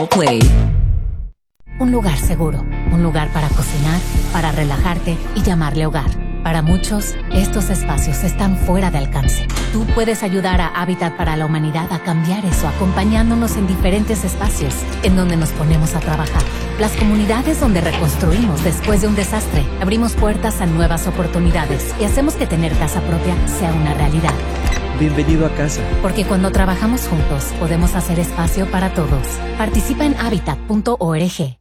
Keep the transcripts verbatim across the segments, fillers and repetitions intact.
Play. Un lugar seguro, un lugar para cocinar, para relajarte y llamarle hogar. Para muchos, estos espacios están fuera de alcance. Tú puedes ayudar a Hábitat para la Humanidad a cambiar eso, acompañándonos en diferentes espacios en donde nos ponemos a trabajar. Las comunidades donde reconstruimos después de un desastre, abrimos puertas a nuevas oportunidades y hacemos que tener casa propia sea una realidad. Bienvenido a casa. Porque cuando trabajamos juntos, podemos hacer espacio para todos. Participa en hábitat punto org.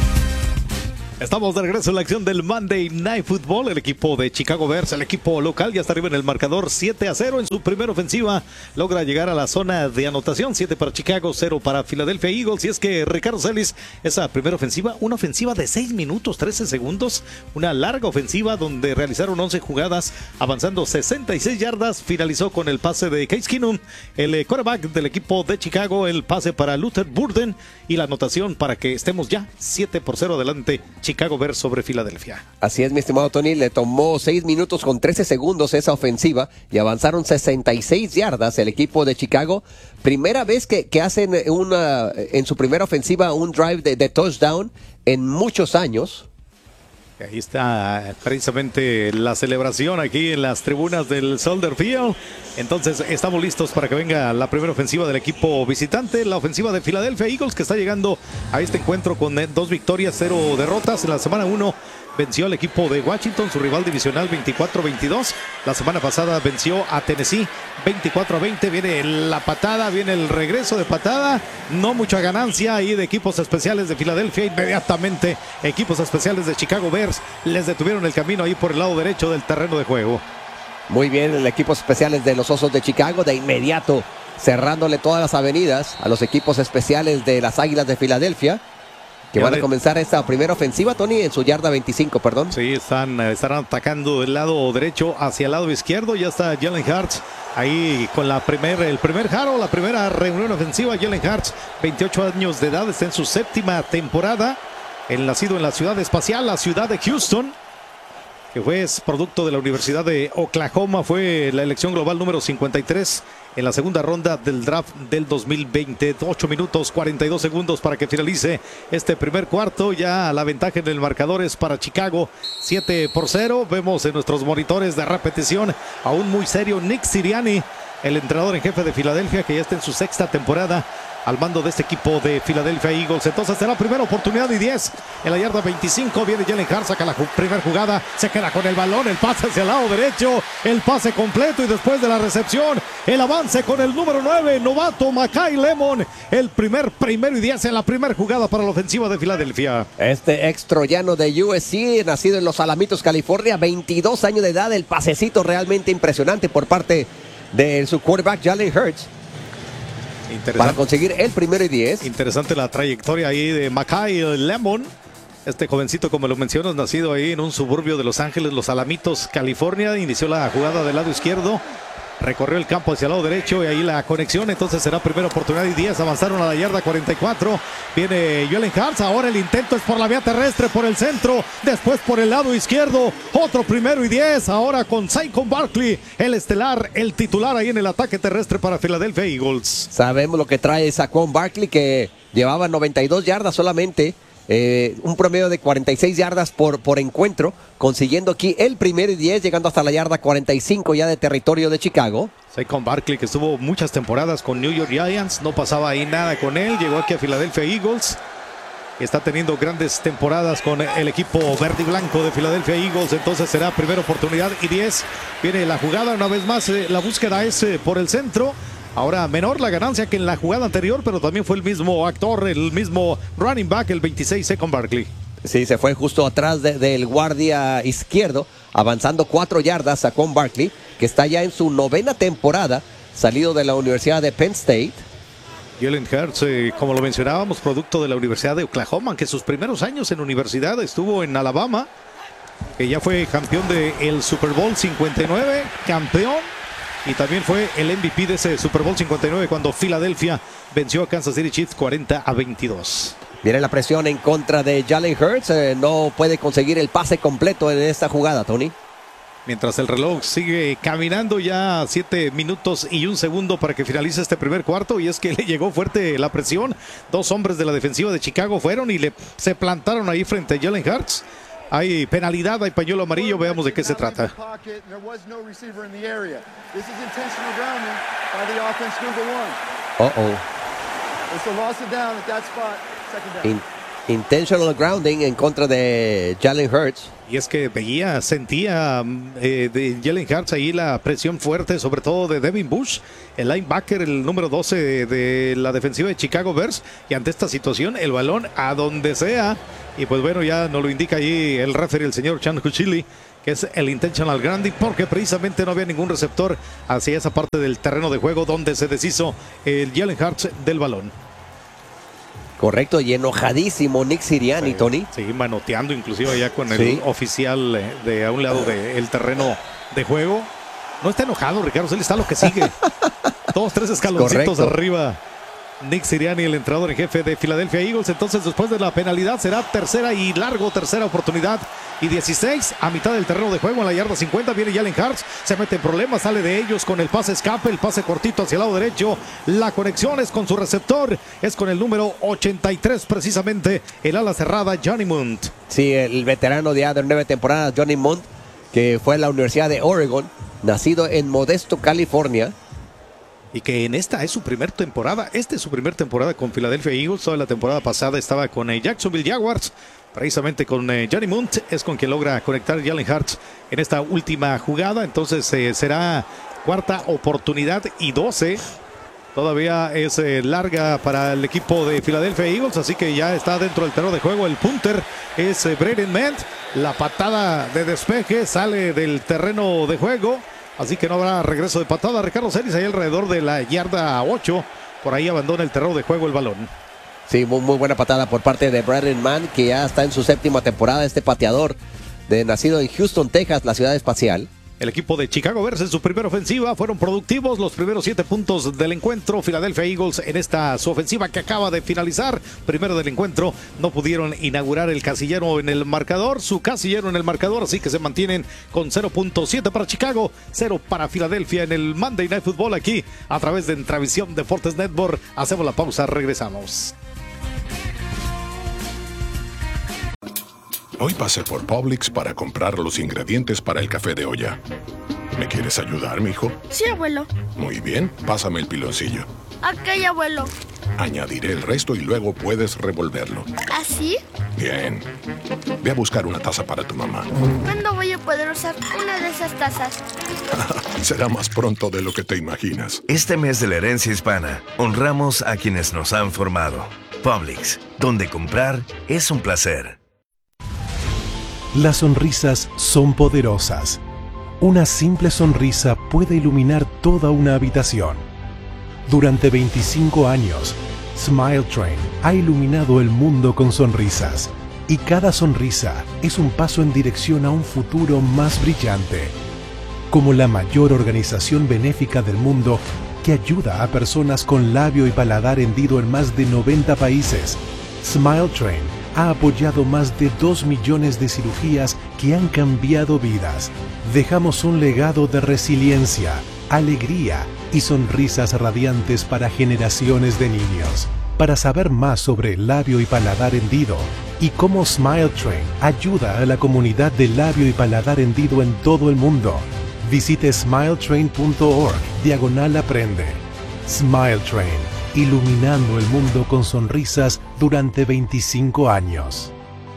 Estamos de regreso en la acción del Monday Night Football. El equipo de Chicago Bears, el equipo local, ya está arriba en el marcador siete a cero en su primera ofensiva. Logra llegar a la zona de anotación. siete para Chicago, cero para Philadelphia Eagles. Y es que Ricardo Celis, esa primera ofensiva, una ofensiva de seis minutos, trece segundos. Una larga ofensiva donde realizaron once jugadas, avanzando sesenta y seis yardas. Finalizó con el pase de Case Keenum, el quarterback del equipo de Chicago. El pase para Luther Burden y la anotación para que estemos ya siete por cero adelante. Chicago Bears sobre Filadelfia. Así es, mi estimado Tony, le tomó seis minutos con trece segundos esa ofensiva y avanzaron sesenta y seis yardas el equipo de Chicago. Primera vez que, que hacen una en su primera ofensiva un drive de, de touchdown en muchos años. Ahí está precisamente la celebración aquí en las tribunas del Soldier Field. Entonces estamos listos para que venga la primera ofensiva del equipo visitante, la ofensiva de Philadelphia Eagles, que está llegando a este encuentro con dos victorias, cero derrotas. En la semana uno venció al equipo de Washington, su rival divisional, veinticuatro a veintidós. La semana pasada venció a Tennessee veinticuatro a veinte. Viene la patada, viene el regreso de patada. No mucha ganancia ahí de equipos especiales de Filadelfia. Inmediatamente equipos especiales de Chicago Bears les detuvieron el camino ahí por el lado derecho del terreno de juego. Muy bien, el equipo especiales de los Osos de Chicago de inmediato cerrándole todas las avenidas a los equipos especiales de las Águilas de Filadelfia, que van a comenzar esta primera ofensiva, Tony, en su yarda veinticinco, perdón. Sí, están, están atacando del lado derecho hacia el lado izquierdo. Ya está Jalen Hurts ahí con la primer, el primer jaro, la primera reunión ofensiva. Jalen Hurts, veintiocho años de edad, está en su séptima temporada. El nacido en la ciudad espacial, la ciudad de Houston, que fue es producto de la Universidad de Oklahoma. Fue la elección global número cincuenta y tres en la segunda ronda del draft del dos mil veinte. ocho minutos cuarenta y dos segundos para que finalice este primer cuarto. Ya la ventaja en el marcador es para Chicago, siete por cero. Vemos en nuestros monitores de repetición a un muy serio Nick Sirianni, el entrenador en jefe de Filadelfia, que ya está en su sexta temporada al mando de este equipo de Philadelphia Eagles. Entonces será primera oportunidad y diez en la yarda veinticinco. Viene Jalen Hurts, saca la primera jugada, se queda con el balón, el pase hacia el lado derecho, el pase completo, y después de la recepción el avance con el número nueve, novato Makai Lemon. El primer primero y diez en la primera jugada para la ofensiva de Filadelfia. Este ex troyano de U S C, nacido en Los Alamitos, California, veintidós años de edad. El pasecito realmente impresionante por parte de su quarterback Jalen Hurts para conseguir el primero y diez. Interesante la trayectoria ahí de Makai Lemon. Este jovencito, como lo mencionas, nacido ahí en un suburbio de Los Ángeles, Los Alamitos, California. Inició la jugada del lado izquierdo, recorrió el campo hacia el lado derecho y ahí la conexión. Entonces será primera oportunidad y diez. Avanzaron a la yarda cuarenta y cuatro. Viene Jalen Hurts. Ahora el intento es por la vía terrestre, por el centro, después por el lado izquierdo. Otro primero y diez. Ahora con Saquon Barkley, el estelar, el titular ahí en el ataque terrestre para Philadelphia Eagles. Sabemos lo que trae Saquon Barkley, que llevaba noventa y dos yardas solamente. Eh, un promedio de cuarenta y seis yardas por, por encuentro, consiguiendo aquí el primero y diez, llegando hasta la yarda cuarenta y cinco ya de territorio de Chicago. Saquon Barkley, que estuvo muchas temporadas con New York Giants, no pasaba ahí nada con él, llegó aquí a Philadelphia Eagles, está teniendo grandes temporadas con el equipo verde y blanco de Philadelphia Eagles. Entonces será primera oportunidad y diez. Viene la jugada una vez más, eh, la búsqueda es eh, por el centro. Ahora menor la ganancia que en la jugada anterior, pero también fue el mismo actor, el mismo running back, el veintiséis, Saquon Barkley. Sí, se fue justo atrás de, del guardia izquierdo, avanzando cuatro yardas Saquon Barkley, que está ya en su novena temporada, salido de la Universidad de Penn State. Jalen Hurts, eh, como lo mencionábamos, producto de la Universidad de Oklahoma, que sus primeros años en universidad estuvo en Alabama, que ya fue campeón del Super Bowl cincuenta y nueve, campeón. Y también fue el M V P de ese Super Bowl cincuenta y nueve cuando Filadelfia venció a Kansas City Chiefs cuarenta a veintidós. Viene la presión en contra de Jalen Hurts. Eh, no puede conseguir el pase completo en esta jugada, Tony. Mientras el reloj sigue caminando, ya siete minutos y un segundo para que finalice este primer cuarto, y es que le llegó fuerte la presión. Dos hombres de la defensiva de Chicago fueron y le se plantaron ahí frente a Jalen Hurts. Hay penalidad, hay pañuelo amarillo, veamos de qué se trata. Uh-oh. In- intentional grounding en contra de Jalen Hurts. Y es que veía, sentía eh, de Jalen Hurts ahí la presión fuerte, sobre todo de Devin Bush, el linebacker, el número doce de, de la defensiva de Chicago Bears. Y ante esta situación, el balón a donde sea. Y pues bueno, ya nos lo indica ahí el referee, el señor Chan Huchili, que es el intentional grounding, porque precisamente no había ningún receptor hacia esa parte del terreno de juego donde se deshizo el Jalen Hurts del balón. Correcto, y enojadísimo Nick Sirianni, sí, Tony. Sí, manoteando inclusive allá con el sí. oficial de, de a un lado del terreno de juego. No está enojado, Ricardo, él está lo que sigue. Dos, tres escaloncitos Correcto. Arriba. Nick Sirianni, el entrenador en jefe de Philadelphia Eagles. Entonces, después de la penalidad, será tercera y largo, tercera oportunidad y dieciséis a mitad del terreno de juego en la yarda cincuenta. Viene Jalen Hurts, se mete en problemas, sale de ellos con el pase escape, el pase cortito hacia el lado derecho. La conexión es con su receptor, es con el número ochenta y tres, precisamente el ala cerrada, Johnny Munt. Sí, el veterano de, de nueve temporadas, Johnny Munt, que fue a la Universidad de Oregon, nacido en Modesto, California. Y que en esta es su primer temporada. Esta es su primer temporada con Philadelphia Eagles. Toda la temporada pasada estaba con eh, Jacksonville Jaguars. Precisamente con eh, Johnny Munt es con quien logra conectar Jalen Hurts en esta última jugada. Entonces eh, será cuarta oportunidad y doce. Todavía es eh, larga para el equipo de Philadelphia Eagles. Así que ya está dentro del terreno de juego. El punter es eh, Braden Mann. La patada de despeje sale del terreno de juego. Así que no habrá regreso de patada. Ricardo Celis ahí alrededor de la yarda ocho. Por ahí abandona el terreno de juego el balón. Sí, muy, muy buena patada por parte de Braden Mann, que ya está en su séptima temporada. Este pateador, de, nacido en Houston, Texas, la ciudad espacial. El equipo de Chicago Bears en su primera ofensiva fueron productivos. Los primeros siete puntos del encuentro. Philadelphia Eagles en esta su ofensiva que acaba de finalizar. Primero del encuentro. No pudieron inaugurar el casillero en el marcador. Su casillero en el marcador. Así que se mantienen con cero punto siete para Chicago. cero para Filadelfia en el Monday Night Football aquí a través de Entravisión Deportes Network. Hacemos la pausa. Regresamos. Hoy pasé por Publix para comprar los ingredientes para el café de olla. ¿Me quieres ayudar, mijo? Sí, abuelo. Muy bien, pásame el piloncillo. Ok, abuelo. Añadiré el resto y luego puedes revolverlo. ¿Así? Bien. Ve a buscar una taza para tu mamá. ¿Cuándo voy a poder usar una de esas tazas? Será más pronto de lo que te imaginas. Este mes de la herencia hispana, honramos a quienes nos han formado. Publix, donde comprar es un placer. Las sonrisas son poderosas. Una simple sonrisa puede iluminar toda una habitación. Durante veinticinco años, Smile Train ha iluminado el mundo con sonrisas. Y cada sonrisa es un paso en dirección a un futuro más brillante. Como la mayor organización benéfica del mundo que ayuda a personas con labio y paladar hendido en más de noventa países, Smile Train ha apoyado más de dos millones de cirugías que han cambiado vidas. Dejamos un legado de resiliencia, alegría y sonrisas radiantes para generaciones de niños. Para saber más sobre labio y paladar hendido y cómo Smile Train ayuda a la comunidad de labio y paladar hendido en todo el mundo, visite smiletrain punto org diagonal aprende. Smile Train, iluminando el mundo con sonrisas durante veinticinco años.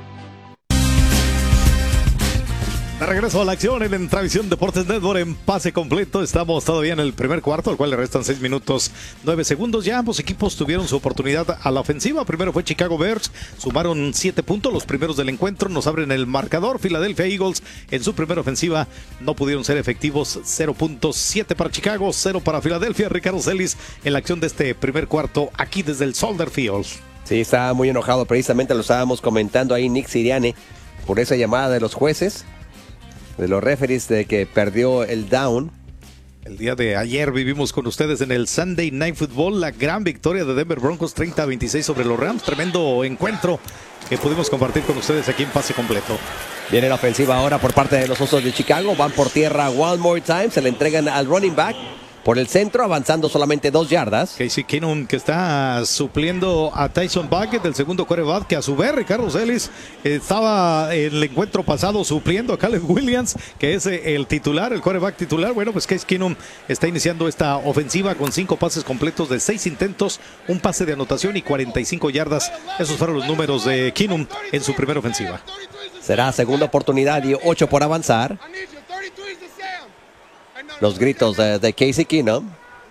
De regreso a la acción en Entravisión Deportes Network en pase completo. Estamos todavía en el primer cuarto, al cual le restan seis minutos nueve segundos. Ya ambos equipos tuvieron su oportunidad a la ofensiva. Primero fue Chicago Bears, sumaron siete puntos, los primeros del encuentro. Nos abren el marcador. Philadelphia Eagles en su primera ofensiva no pudieron ser efectivos. cero punto siete para Chicago, cero para Philadelphia. Ricardo Celis en la acción de este primer cuarto aquí desde el Soldier Field. Sí, estaba muy enojado. Precisamente lo estábamos comentando ahí Nick Sirianni por esa llamada de los jueces, de los referees, de que perdió el down El día de ayer vivimos con ustedes en el Sunday Night Football la gran victoria de Denver Broncos treinta a veintiséis sobre los Rams. Tremendo encuentro que pudimos compartir con ustedes aquí en Pase Completo. Viene la ofensiva ahora por parte de los Osos de Chicago. Van por tierra one more time. Se le entregan al running back por el centro, avanzando solamente dos yardas. Casey Keenum, que está supliendo a Tyson Bucket, el segundo quarterback, que a su vez Ricardo Celis estaba en el encuentro pasado supliendo a Caleb Williams, que es el titular, el quarterback titular. Bueno, pues Casey Keenum está iniciando esta ofensiva con cinco pases completos de seis intentos, un pase de anotación y cuarenta y cinco yardas. Esos fueron los números de Keenum en su primera ofensiva. Será segunda oportunidad y ocho por avanzar. Los gritos de, de Casey Keenum,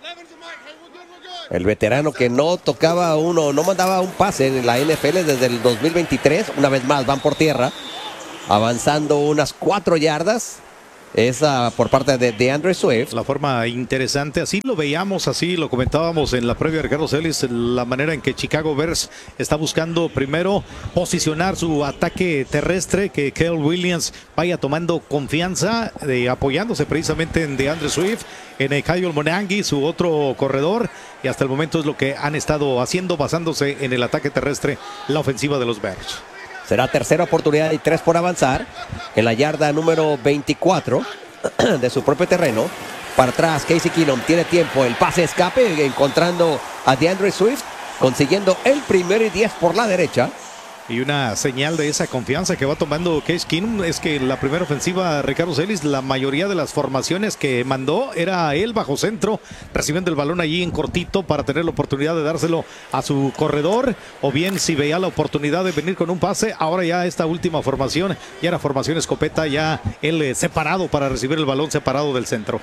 el veterano que no tocaba uno, no mandaba un pase en la N F L desde el dos mil veintitrés. Una vez más van por tierra, avanzando unas cuatro yardas. Esa por parte de, de Andrew Swift. La forma interesante, así lo veíamos, así lo comentábamos en la previa de Ricardo Celis, la manera en que Chicago Bears está buscando primero posicionar su ataque terrestre, que Caleb Williams vaya tomando confianza, de, apoyándose precisamente en DeAndre Swift, en el Kyle Monangi, su otro corredor, y hasta el momento es lo que han estado haciendo, basándose en el ataque terrestre, la ofensiva de los Bears. Será tercera oportunidad y tres por avanzar en la yarda número veinticuatro de su propio terreno. Para atrás, Casey Keenum tiene tiempo. El pase escape, encontrando a DeAndre Swift, consiguiendo el primero y diez por la derecha. Y una señal de esa confianza que va tomando Casey Keenum es que la primera ofensiva, Ricardo Celis, la mayoría de las formaciones que mandó era él bajo centro, recibiendo el balón allí en cortito para tener la oportunidad de dárselo a su corredor, o bien si veía la oportunidad de venir con un pase. Ahora ya esta última formación ya era formación escopeta, ya él eh, separado para recibir el balón, separado del centro.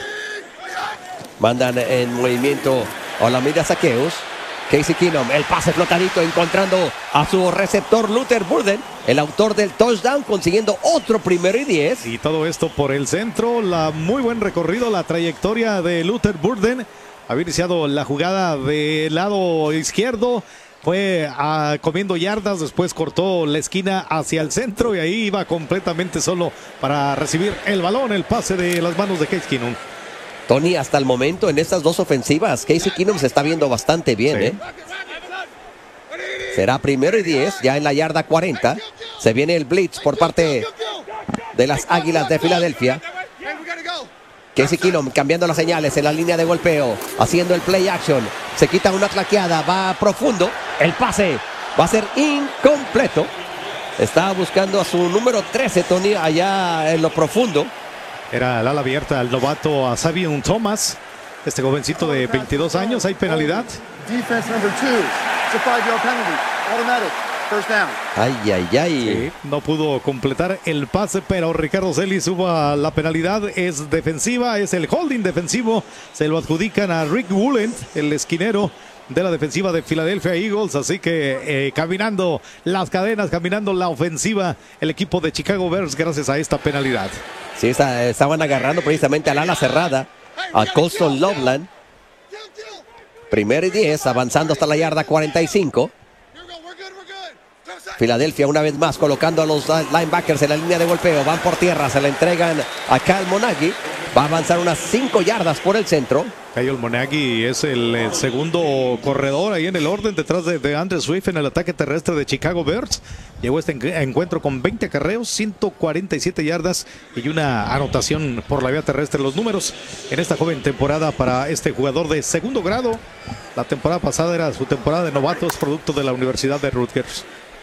Mandan en movimiento a la mira Saqueus. Casey Keenum, el pase flotadito, encontrando a su receptor Luther Burden, el autor del touchdown, consiguiendo otro primero y diez. Y todo esto por el centro, la muy buen recorrido, la trayectoria de Luther Burden. Había iniciado la jugada del lado izquierdo, fue a, comiendo yardas, después cortó la esquina hacia el centro y ahí iba completamente solo para recibir el balón, el pase de las manos de Casey Keenum. Tony, hasta el momento en estas dos ofensivas, Casey Keenum se está viendo bastante bien, sí. ¿eh? Será primero y diez, ya en la yarda cuarenta. Se viene el blitz por parte de las Águilas de Filadelfia. Casey Keenum cambiando las señales en la línea de golpeo, haciendo el play action. Se quita una claqueada, va profundo. El pase va a ser incompleto. Está buscando a su número trece, Tony, allá en lo profundo. Era el ala abierta al novato a Xavier Thomas, este jovencito de veintidós años. Hay penalidad. Ay, ay, ay. Sí, no pudo completar el pase, pero Ricardo Celis suba la penalidad. Es defensiva, es el holding defensivo. Se lo adjudican a Rick Woolen, el esquinero de la defensiva de Philadelphia Eagles. Así que eh, caminando las cadenas, caminando la ofensiva, el equipo de Chicago Bears, gracias a esta penalidad. Sí, está, estaban agarrando precisamente al ala cerrada, a Colston Loveland. Primero y diez, avanzando hasta la yarda cuarenta y cinco. Filadelfia una vez más colocando a los linebackers en la línea de golpeo. Van por tierra, se le entregan a Kyle Monaghy. Va a avanzar unas cinco yardas por el centro. Kyle Monaghy es el, el segundo corredor ahí en el orden, detrás de, de Andrew Swift en el ataque terrestre de Chicago Bears. Llegó este encuentro con veinte acarreos, ciento cuarenta y siete yardas y una anotación por la vía terrestre. Los números en esta joven temporada para este jugador de segundo grado. La temporada pasada era su temporada de novatos, producto de la Universidad de Rutgers.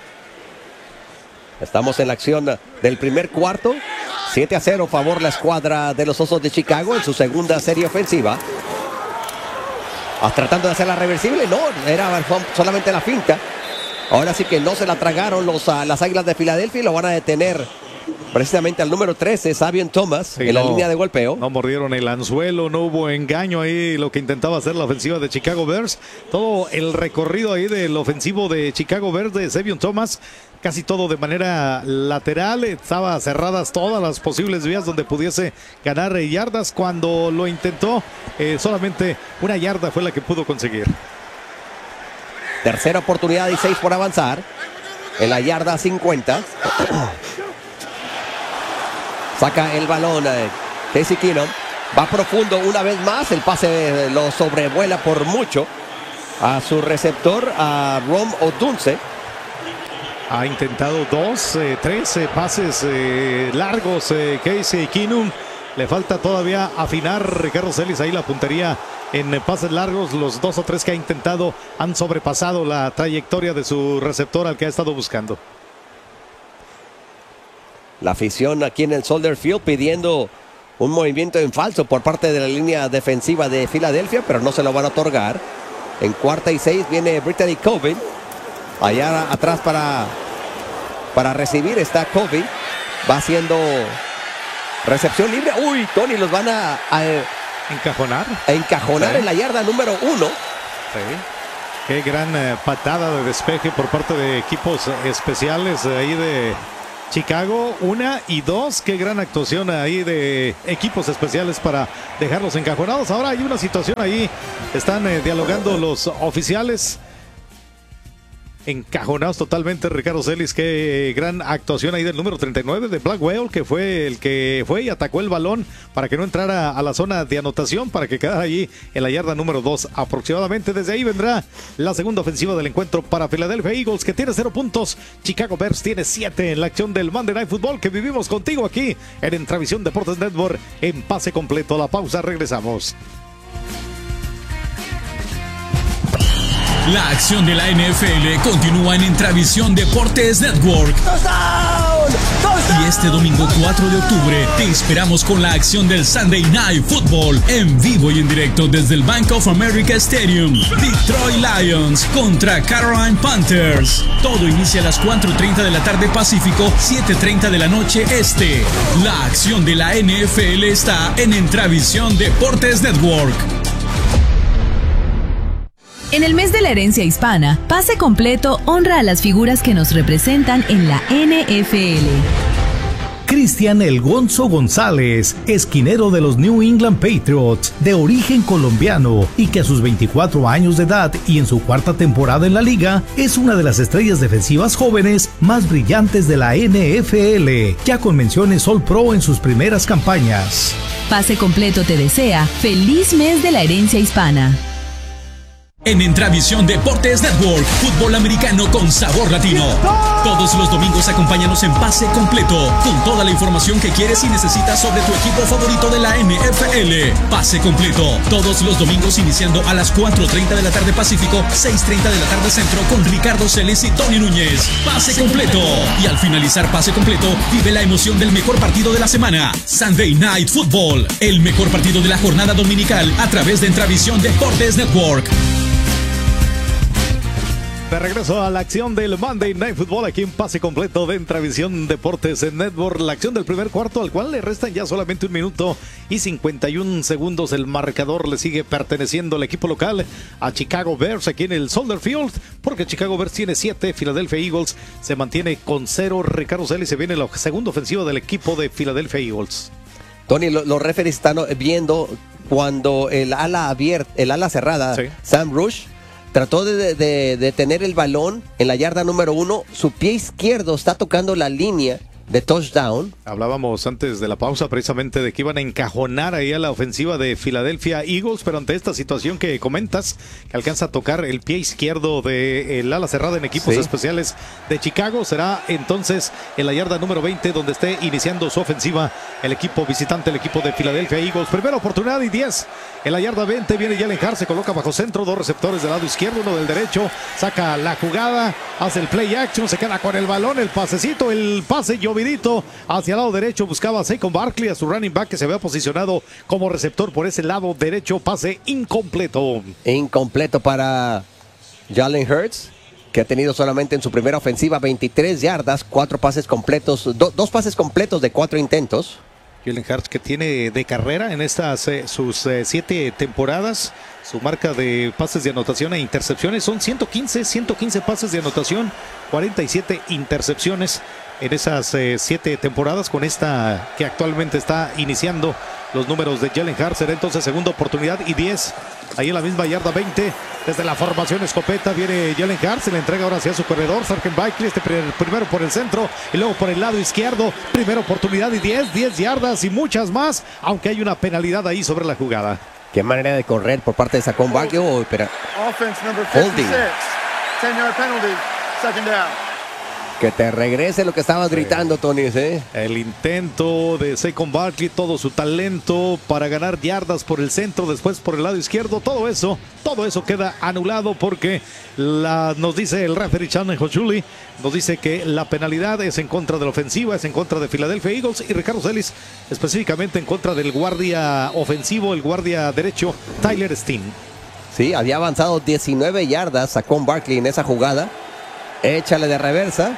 Estamos en la acción del primer cuarto. siete a cero, favor la escuadra de los Osos de Chicago en su segunda serie ofensiva. Ah, tratando de hacer la reversible, no, era solamente la finta. Ahora sí que no se la tragaron los, uh, las Águilas de Filadelfia y lo van a detener precisamente al número trece, Xavier Thomas, sí, en no, la línea de golpeo. No mordieron el anzuelo, no hubo engaño ahí, lo que intentaba hacer la ofensiva de Chicago Bears. Todo el recorrido ahí del ofensivo de Chicago Bears de Xavier Thomas, casi todo de manera lateral, estaba cerradas todas las posibles vías donde pudiese ganar yardas. Cuando lo intentó, eh, solamente una yarda fue la que pudo conseguir. Tercera oportunidad y seis por avanzar en la yarda cincuenta. Saca el balón eh, Casey Keenum. Va profundo una vez más. El pase lo sobrevuela por mucho a su receptor, a Rom Odunze. Ha intentado dos, eh, tres eh, pases eh, largos. Eh, Casey Keenum. Le falta todavía afinar Ricardo Celis ahí la puntería en pases largos. Los dos o tres que ha intentado han sobrepasado la trayectoria de su receptor al que ha estado buscando. La afición aquí en el Soldier Field pidiendo un movimiento en falso por parte de la línea defensiva de Filadelfia, pero no se lo van a otorgar. En cuarta y seis viene Brittany Covey. Allá atrás para, para recibir está Covey. Va haciendo recepción libre. Uy, Tony, los van a, a encajonar. A encajonar sí. En la yarda número uno. Sí. Qué gran eh, patada de despeje por parte de equipos especiales ahí de Chicago. Una y dos. Qué gran actuación ahí de equipos especiales para dejarlos encajonados. Ahora hay una situación ahí. Están eh, dialogando los oficiales. Encajonados totalmente. Ricardo Celis, qué gran actuación ahí del número treinta y nueve de Blackwell, que fue el que fue y atacó el balón para que no entrara a la zona de anotación, para que quedara allí en la yarda número dos aproximadamente. Desde ahí vendrá la segunda ofensiva del encuentro para Philadelphia Eagles, que tiene cero puntos. Chicago Bears tiene siete en la acción del Monday Night Football que vivimos contigo aquí en Entravisión Deportes Network en pase completo. La pausa, regresamos. La acción de la N F L continúa en Entravisión Deportes Network. ¡Touchdown! ¡Touchdown! Y este domingo cuatro de octubre te esperamos con la acción del Sunday Night Football en vivo y en directo desde el Bank of America Stadium. Detroit Lions contra Carolina Panthers. Todo inicia a las cuatro y treinta de la tarde Pacífico, siete y treinta de la noche Este. La acción de la N F L está en Entravisión Deportes Network. En el mes de la herencia hispana, Pase Completo honra a las figuras que nos representan en la N F L. Cristian El Gonzo González, esquinero de los New England Patriots, de origen colombiano y que a sus veinticuatro años de edad y en su cuarta temporada en la liga, es una de las estrellas defensivas jóvenes más brillantes de la N F L, ya con menciones All Pro en sus primeras campañas. Pase Completo te desea feliz mes de la herencia hispana. En Entravisión Deportes Network, fútbol americano con sabor latino. Todos los domingos acompáñanos en Pase Completo, con toda la información que quieres y necesitas sobre tu equipo favorito de la N F L. Pase Completo, todos los domingos iniciando a las cuatro y treinta de la tarde Pacífico, seis y treinta de la tarde Centro, con Ricardo Celis y Tony Núñez. Pase Completo. Y al finalizar Pase Completo, vive la emoción del mejor partido de la semana, Sunday Night Football, el mejor partido de la jornada dominical a través de Entravisión Deportes Network. De regreso a la acción del Monday Night Football aquí en Pase Completo de Entravisión Deportes en Network. La acción del primer cuarto, al cual le restan ya solamente un minuto y cincuenta y un segundos. El marcador le sigue perteneciendo al equipo local, a Chicago Bears, aquí en el Soldier Field, porque Chicago Bears tiene siete, Philadelphia Eagles se mantiene con cero. Ricardo Celis, se viene la segunda ofensiva del equipo de Philadelphia Eagles. Tony, lo, los referees están viendo cuando el ala abierta, el ala cerrada, sí. Sam Rush trató de, de, de tener el balón en la yarda número uno. Su pie izquierdo está tocando la línea de touchdown. Hablábamos antes de la pausa precisamente de que iban a encajonar ahí a la ofensiva de Philadelphia Eagles, pero ante esta situación que comentas, que alcanza a tocar el pie izquierdo del ala cerrada en equipos sí. especiales de Chicago, será entonces en la yarda número veinte donde esté iniciando su ofensiva el equipo visitante, el equipo de Philadelphia Eagles. Primera oportunidad y diez. En la yarda veinte viene Jalen Hurts, se coloca bajo centro, dos receptores del lado izquierdo, uno del derecho, saca la jugada, hace el play action, se queda con el balón, el pasecito, el pase llovidito hacia el lado derecho, buscaba a Saquon Barkley, a su running back que se había posicionado como receptor por ese lado derecho, pase incompleto. Incompleto para Jalen Hurts, que ha tenido solamente en su primera ofensiva veintitrés yardas, cuatro pases completos, do, dos pases completos de cuatro intentos. Jalen Hurts, que tiene de carrera en estas eh, sus eh, siete temporadas Su marca de pases de anotación e intercepciones son ciento quince, ciento quince pases de anotación, cuarenta y siete intercepciones en esas eh, siete temporadas. Con esta que actualmente está iniciando los números de Jalen Hurts, será entonces segunda oportunidad y diez. Ahí en la misma yarda veinte, desde la formación escopeta viene Jalen Hurts, se le entrega ahora hacia su corredor, Sargent Blakely, este primer, primero por el centro y luego por el lado izquierdo, primera oportunidad y diez, diez yardas y muchas más, aunque hay una penalidad ahí sobre la jugada. Qué manera de correr por parte de Saquon Barkley. Oh, pero holding. ten yard penalty, second down. Que te regrese lo que estabas sí. gritando, Tony. ¿eh? El intento de Saquon Barkley, todo su talento para ganar yardas por el centro, después por el lado izquierdo, todo eso, todo eso queda anulado porque la, nos dice el referee Shannon Hochuli, nos dice que la penalidad es en contra de la ofensiva, es en contra de Philadelphia Eagles y Ricardo Celis específicamente en contra del guardia ofensivo, el guardia derecho Tyler Steen. Sí, había avanzado diecinueve yardas Saquon Barkley en esa jugada. Échale de reversa,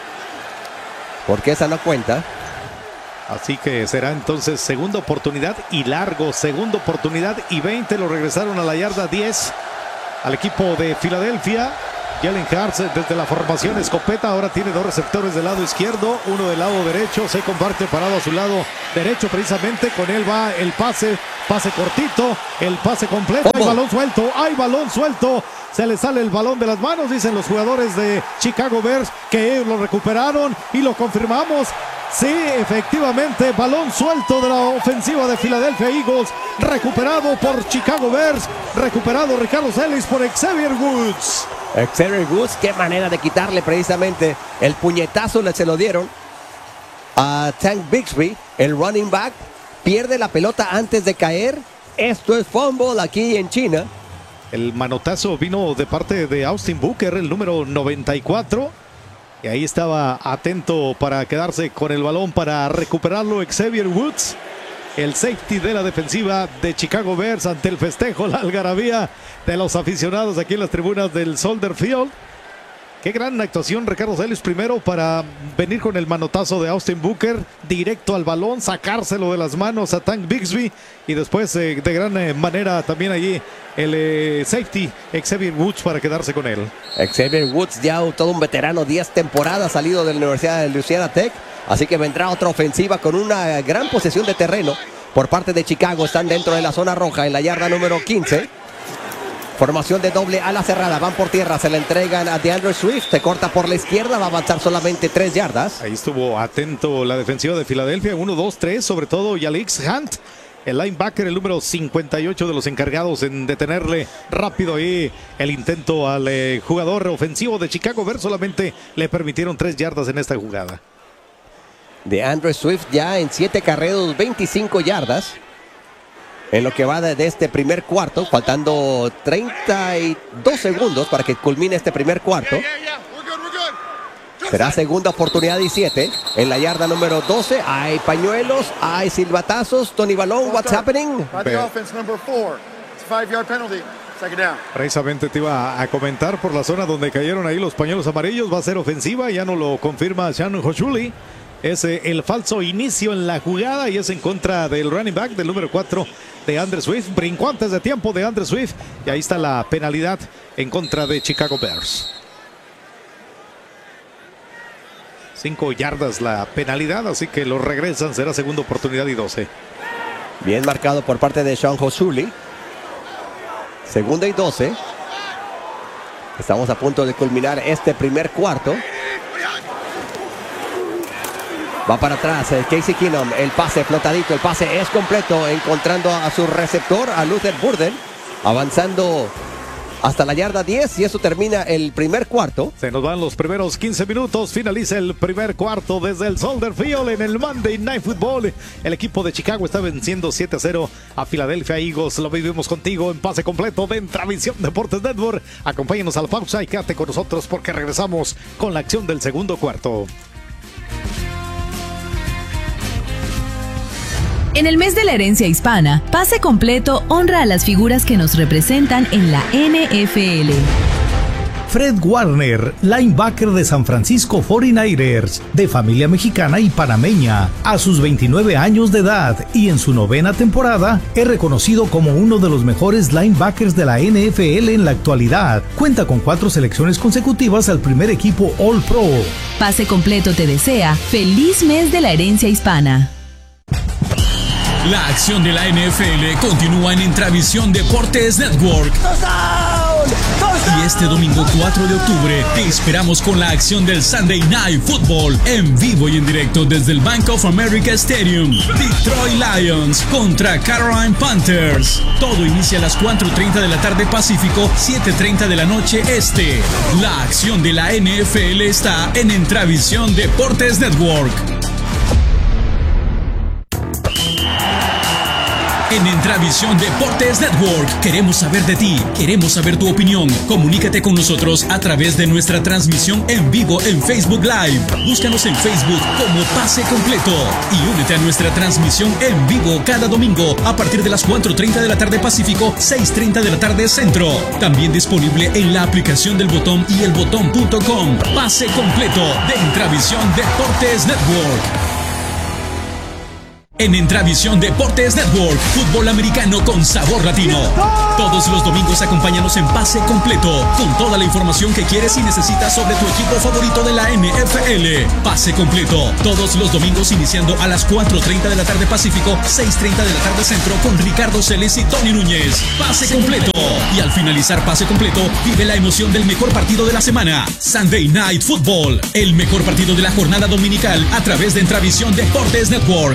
porque esa no cuenta. Así que será entonces segunda oportunidad y largo, segunda oportunidad y veinte. Lo regresaron a la yarda diez al equipo de Filadelfia. Jalen Hurts desde la formación escopeta, ahora tiene dos receptores del lado izquierdo, uno del lado derecho, se comparte parado a su lado derecho precisamente, con él va el pase, pase cortito, el pase completo, hay balón suelto, hay balón suelto, se le sale el balón de las manos, dicen los jugadores de Chicago Bears que ellos lo recuperaron y lo confirmamos. Sí, efectivamente, balón suelto de la ofensiva de Philadelphia Eagles, recuperado por Chicago Bears, recuperado Ricardo Celis por Xavier Woods. Xavier Woods, qué manera de quitarle precisamente el puñetazo, le se lo dieron a Tank Bigsby, el running back, pierde la pelota antes de caer. Esto es fumble aquí en China. El manotazo vino de parte de Austin Booker, el número noventa y cuatro. Y ahí estaba atento para quedarse con el balón para recuperarlo Xavier Woods, el safety de la defensiva de Chicago Bears, ante el festejo, la algarabía de los aficionados aquí en las tribunas del Soldier Field. Qué gran actuación Ricardo Celis, primero para venir con el manotazo de Austin Booker, directo al balón, sacárselo de las manos a Tank Bigsby, y después eh, de gran eh, manera también allí el eh, safety Xavier Woods para quedarse con él. Xavier Woods, ya todo un veterano, diez temporadas salido de la Universidad de Louisiana Tech, así que vendrá otra ofensiva con una gran posesión de terreno por parte de Chicago. Están dentro de la zona roja en la yarda número quince. Formación de doble ala cerrada, van por tierra, se la entregan a DeAndre Swift, se corta por la izquierda, va a avanzar solamente tres yardas. Ahí estuvo atento la defensiva de Filadelfia, uno, dos, tres, sobre todo Yalix Hunt, el linebacker, el número cincuenta y ocho de los encargados en detenerle rápido ahí el intento al eh, jugador ofensivo de Chicago Bears. Solamente le permitieron tres yardas en esta jugada. DeAndre Swift ya en siete carreros, veinticinco yardas. En lo que va de, de este primer cuarto, faltando treinta y dos segundos para que culmine este primer cuarto. Será segunda oportunidad y siete. En la yarda número doce hay pañuelos, hay silbatazos. Tony Balón, what's happening? Precisamente te iba a comentar por la zona donde cayeron ahí los pañuelos amarillos. Va a ser ofensiva, ya no lo confirma Shannon Hochuli. Es eh, el falso inicio en la jugada y es en contra del running back del número cuatro de DeAndre Swift. Brincó antes de tiempo de DeAndre Swift y ahí está la penalidad en contra de Chicago Bears. Cinco yardas la penalidad, así que lo regresan, será segunda oportunidad y doce. Bien marcado por parte de Sean Hochuli. Segunda y doce. Estamos a punto de culminar este primer cuarto. Va para atrás el Casey Keenum, el pase flotadito, el pase es completo, encontrando a su receptor, a Luther Burden, avanzando hasta la yarda diez y eso termina el primer cuarto. Se nos van los primeros quince minutos, finaliza el primer cuarto desde el Soldier Field en el Monday Night Football. El equipo de Chicago está venciendo siete a cero a Philadelphia Eagles. Lo vivimos contigo en pase completo de Intravisión Deportes Network. Acompáñenos a la pausa y quédate con nosotros porque regresamos con la acción del segundo cuarto. En el mes de la herencia hispana, Pase Completo honra a las figuras que nos representan en la N F L. Fred Warner, linebacker de San Francisco cuarenta y nueve ers, de familia mexicana y panameña, a sus veintinueve años de edad y en su novena temporada, es reconocido como uno de los mejores linebackers de la N F L en la actualidad. Cuenta con cuatro selecciones consecutivas al primer equipo All Pro. Pase Completo te desea feliz mes de la herencia hispana. La acción de la N F L continúa en Intravisión Deportes Network. Y este domingo cuatro de octubre te esperamos con la acción del Sunday Night Football en vivo y en directo desde el Bank of America Stadium. Detroit Lions contra Carolina Panthers. Todo inicia a las cuatro treinta de la tarde Pacífico, siete treinta de la noche Este. La acción de la N F L está en Intravisión Deportes Network. En Intravisión Deportes Network queremos saber de ti, queremos saber tu opinión. Comunícate con nosotros a través de nuestra transmisión en vivo en Facebook Live. Búscanos en Facebook como Pase Completo y únete a nuestra transmisión en vivo cada domingo a partir de las cuatro treinta de la tarde Pacífico, seis treinta de la tarde Centro. También disponible en la aplicación del Botón y el botón punto com. Pase Completo de Intravisión Deportes Network. En Intravisión Deportes Network, fútbol americano con sabor latino. Todos los domingos acompáñanos en Pase Completo, con toda la información que quieres y necesitas sobre tu equipo favorito de la N F L. Pase Completo, todos los domingos iniciando a las cuatro treinta de la tarde Pacífico, seis treinta de la tarde Centro, con Ricardo Celes y Tony Núñez. Pase Completo. Y al finalizar Pase Completo, vive la emoción del mejor partido de la semana, Sunday Night Football, el mejor partido de la jornada dominical a través de Intravisión Deportes Network.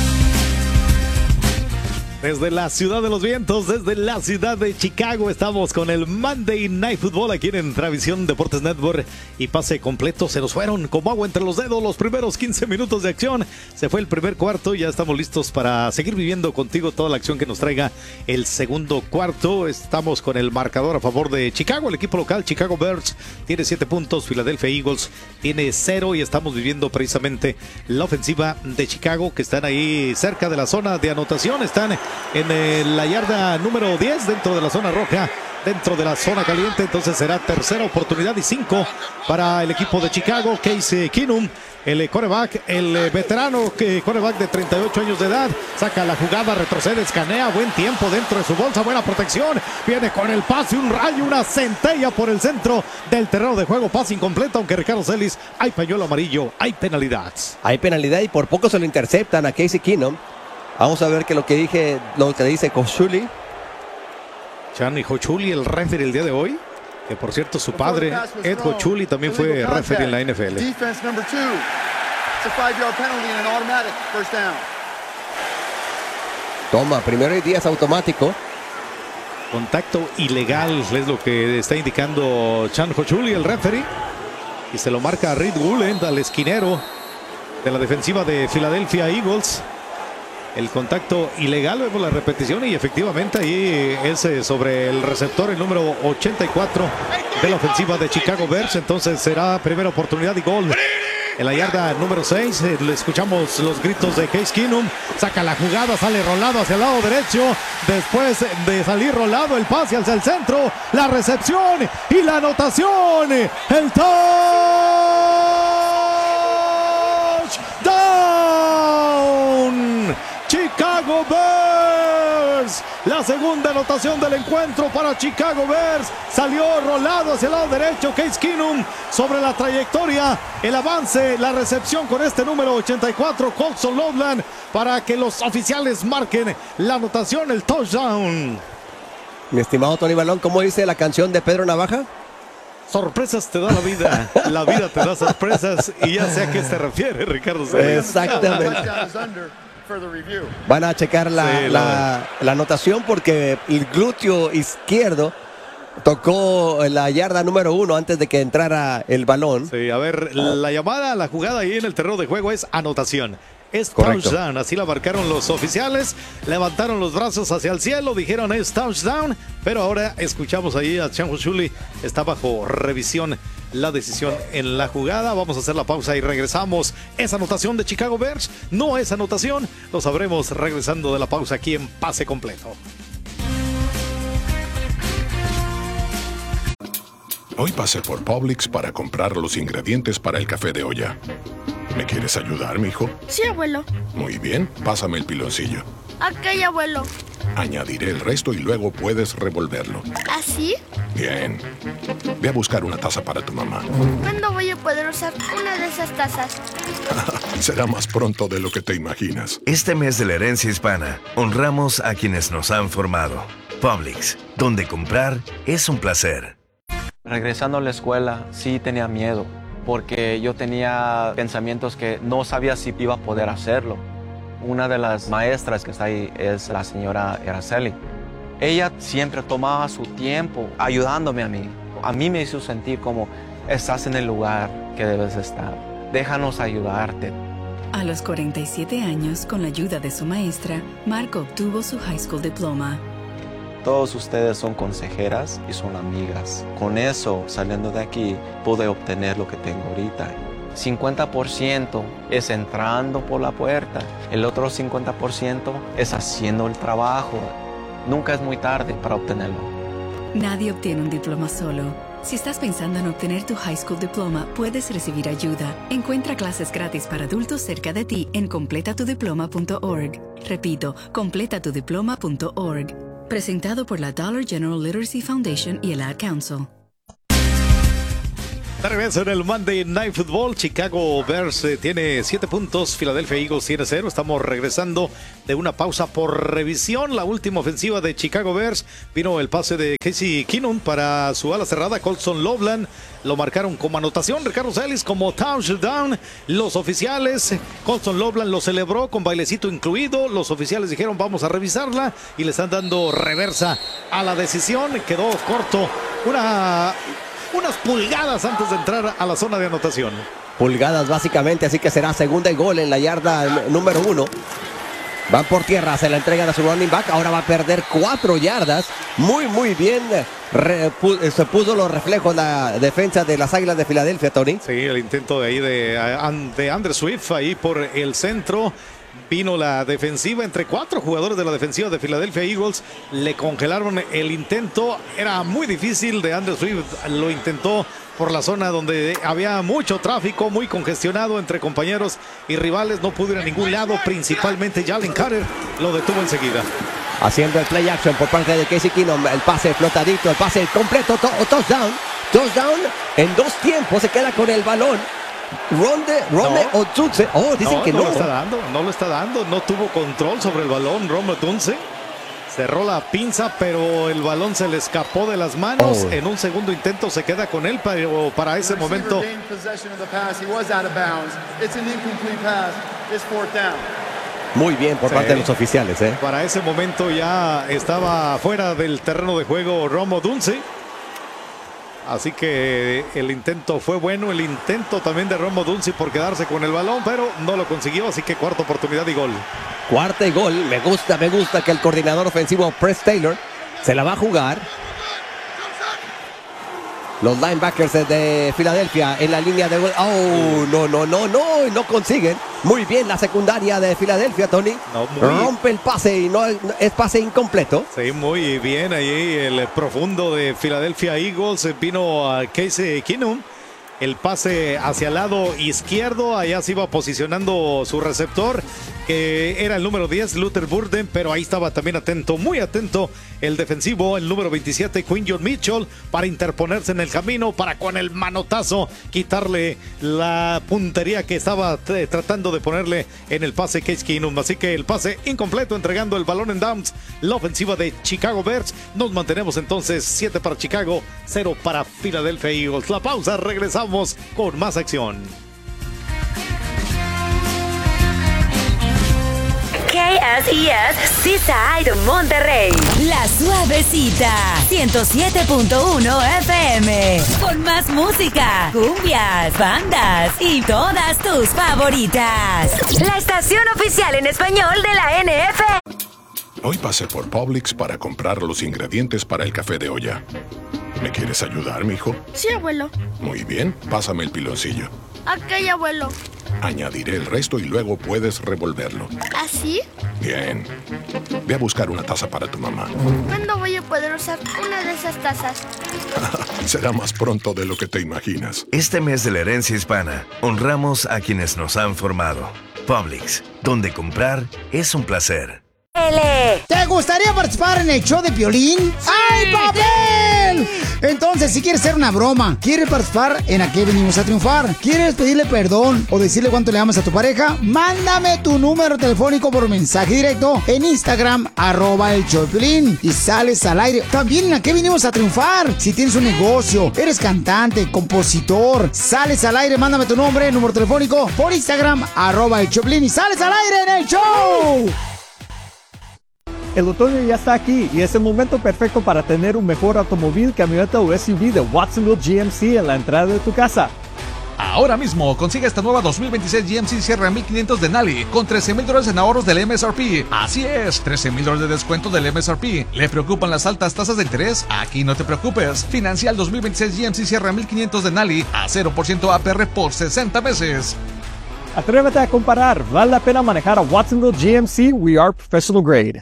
Desde la ciudad de los vientos, desde la ciudad de Chicago, estamos con el Monday Night Football aquí en Intravisión Deportes Network y Pase Completo. Se nos fueron como agua entre los dedos los primeros quince minutos de acción. Se fue el primer cuarto y ya estamos listos para seguir viviendo contigo toda la acción que nos traiga el segundo cuarto. Estamos con el marcador a favor de Chicago, el equipo local. Chicago Bears tiene siete puntos, Philadelphia Eagles tiene cero y estamos viviendo precisamente la ofensiva de Chicago, que están ahí cerca de la zona de anotación. Están en eh, la yarda número diez, dentro de la zona roja, dentro de la zona caliente. Entonces será tercera oportunidad y cinco para el equipo de Chicago. Case Keenum, el quarterback, el eh, veterano que quarterback de treinta y ocho años de edad, saca la jugada, retrocede, escanea, buen tiempo dentro de su bolsa, buena protección, viene con el pase, un rayo, una centella por el centro del terreno de juego, pase incompleto, aunque Ricardo Celis, hay pañuelo amarillo, hay penalidad. Hay penalidad y por poco se lo interceptan a Case Keenum. Vamos a ver que lo que dije, lo que dice Cochuli. Gianni Cochuli, el referee el día de hoy, que por cierto su padre, Ed Cochuli, también fue referee en la N F L. Toma, primero y diez automático. Contacto ilegal es lo que está indicando Chan Cochuli, el referee. Y se lo marca a Reed Gulend, al esquinero de la defensiva de Philadelphia Eagles. El contacto ilegal, vemos la repetición y efectivamente ahí es sobre el receptor, el número ochenta y cuatro de la ofensiva de Chicago Bears. Entonces será primera oportunidad y gol en la yarda número seis. Le escuchamos los gritos de Case Keenum, saca la jugada, sale rolado hacia el lado derecho. Después de salir rolado, el pase hacia el centro, la recepción y la anotación. El touchdown. Chicago Bears, la segunda anotación del encuentro para Chicago Bears. Salió rolado hacia el lado derecho Case Keenum sobre la trayectoria, el avance, la recepción con este número ochenta y cuatro, Colson Loveland, para que los oficiales marquen la anotación, el touchdown. Mi estimado Tony Balón, ¿cómo dice la canción de Pedro Navaja? Sorpresas te da la vida, la vida te da sorpresas, y ya sé a qué se refiere Ricardo Celis. Exactamente. Van a checar la, sí, la, la, la anotación porque el glúteo izquierdo tocó la yarda número uno antes de que entrara el balón. Sí, a ver, la llamada, la jugada ahí en el terreno de juego es anotación. Es correcto. Touchdown, así la marcaron los oficiales, levantaron los brazos hacia el cielo, dijeron es touchdown, pero ahora escuchamos ahí a Chan Cochuli, está bajo revisión la decisión en la jugada. Vamos a hacer la pausa y regresamos. ¿Es anotación de Chicago Bears? No es anotación, lo sabremos regresando de la pausa aquí en Pase Completo. Hoy pasé por Publix para comprar los ingredientes para el café de olla. ¿Me quieres ayudar, mijo? Sí, abuelo. Muy bien, pásame el piloncillo. Ok, abuelo. Añadiré el resto y luego puedes revolverlo. ¿Así? Bien. Ve a buscar una taza para tu mamá. ¿Cuándo voy a poder usar una de esas tazas? Será más pronto de lo que te imaginas. Este mes de la herencia hispana, honramos a quienes nos han formado. Publix, donde comprar es un placer. Regresando a la escuela, sí tenía miedo, porque yo tenía pensamientos que no sabía si iba a poder hacerlo. Una de las maestras que está ahí es la señora Araceli. Ella siempre tomaba su tiempo ayudándome a mí. A mí me hizo sentir como estás en el lugar que debes estar. Déjanos ayudarte. A los cuarenta y siete años, con la ayuda de su maestra, Marco obtuvo su high school diploma. Todos ustedes son consejeras y son amigas. Con eso, saliendo de aquí, pude obtener lo que tengo ahorita. cincuenta por ciento es entrando por la puerta. El otro cincuenta por ciento es haciendo el trabajo. Nunca es muy tarde para obtenerlo. Nadie obtiene un diploma solo. Si estás pensando en obtener tu high school diploma, puedes recibir ayuda. Encuentra clases gratis para adultos cerca de ti en completa tu diploma punto org. Repito, completa tu diploma punto org. Presentado por la Dollar General Literacy Foundation y el Ad Council. De regreso en el Monday Night Football, Chicago Bears eh, tiene siete puntos, Philadelphia Eagles tiene cero. Estamos regresando de una pausa por revisión. La última ofensiva de Chicago Bears, vino el pase de Casey Keenum para su ala cerrada, Colston Loveland. Lo marcaron como anotación, Ricardo Celis como touchdown. Los oficiales, Colston Loveland lo celebró con bailecito incluido. Los oficiales dijeron vamos a revisarla y le están dando reversa a la decisión. Quedó corto, una... unas pulgadas antes de entrar a la zona de anotación. Pulgadas básicamente, así que será segunda y gol en la yarda número uno. Van por tierra, se la entregan a su running back. Ahora va a perder cuatro yardas. Muy, muy bien. Re, pu, se puso los reflejos la defensa de las Águilas de Filadelfia, Tony. Sí, el intento de ahí de, de Andrew Swift ahí por el centro. Vino la defensiva entre cuatro jugadores de la defensiva de Philadelphia Eagles. Le congelaron el intento. Era muy difícil. De Andrew Swift lo intentó por la zona donde había mucho tráfico, muy congestionado entre compañeros y rivales. No pudo ir a ningún lado. Principalmente Jalen Carter lo detuvo enseguida. Haciendo el play action por parte de Casey Keenum. El pase flotadito, el pase completo. To touchdown. Touchdown en dos tiempos. Se queda con el balón. Ronde, Rome no. Odunze. Oh, dicen no, que no. No lo está dando, no lo está dando. No tuvo control sobre el balón. Rome Odunze cerró la pinza, pero el balón se le escapó de las manos. Oh. En un segundo intento se queda con él, pero para ese momento. Muy bien por sí. parte de los oficiales. ¿eh? Para ese momento ya estaba fuera del terreno de juego Rome Odunze. Así que el intento fue bueno, el intento también de Rome Odunze por quedarse con el balón, pero no lo consiguió, así que cuarta oportunidad y gol. Cuarta y gol, me gusta, me gusta que el coordinador ofensivo Press Taylor se la va a jugar. Los linebackers de Filadelfia en la línea de gol. Oh, no, no, no, no, no consiguen. Muy bien la secundaria de Filadelfia, Tony. No, muy... Rompe el pase y no es pase incompleto. Sí, muy bien ahí el profundo de Philadelphia Eagles. Vino a Casey Keenum. El pase hacia el lado izquierdo, allá se iba posicionando su receptor, que era el número diez, Luther Burden, pero ahí estaba también atento, muy atento, el defensivo, el número veintisiete, Quinjon Mitchell, para interponerse en el camino, para con el manotazo quitarle la puntería que estaba tratando de ponerle en el pase Case Keenum. Así que el pase incompleto, entregando el balón en downs, la ofensiva de Chicago Bears. Nos mantenemos entonces siete para Chicago, cero para Philadelphia Eagles. La pausa, regresamos con más acción. K S E S Seaside Monterrey, La Suavecita, ciento siete punto uno F M, con más música, cumbias, bandas y todas tus favoritas. La estación oficial en español de la N F L. Hoy pasé por Publix para comprar los ingredientes para el café de olla. ¿Me quieres ayudar, mijo? Sí, abuelo. Muy bien, pásame el piloncillo. Ok, abuelo. Añadiré el resto y luego puedes revolverlo. ¿Así? Bien. Ve a buscar una taza para tu mamá. ¿Cuándo voy a poder usar una de esas tazas? Será más pronto de lo que te imaginas. Este mes de la herencia hispana, honramos a quienes nos han formado. Publix, donde comprar es un placer. ¿Te gustaría participar en el show de Piolín? ¡Sí! ¡Ay, papel! Entonces, si quieres hacer una broma, ¿quieres participar en A qué venimos a triunfar? ¿Quieres pedirle perdón o decirle cuánto le amas a tu pareja? Mándame tu número telefónico por mensaje directo en Instagram, arroba el show de Piolín, y sales al aire. También en A qué venimos a triunfar. Si tienes un negocio, eres cantante, compositor, sales al aire, mándame tu nombre, número telefónico por Instagram, arroba el show de Piolín, y sales al aire en el show. El otoño ya está aquí y es el momento perfecto para tener un mejor automóvil, camioneta o S U V de Watsonville G M C en la entrada de tu casa. Ahora mismo consigue esta nueva dos mil veintiséis G M C Sierra mil quinientos Denali con trece mil dólares en ahorros del M S R P. Así es, trece mil dólares de descuento del M S R P. ¿Le preocupan las altas tasas de interés? Aquí no te preocupes. Financia el dos mil veintiséis G M C Sierra mil quinientos Denali a cero por ciento A P R por sesenta meses. Atrévete a comparar. Vale la pena manejar a Watsonville G M C. We are professional grade.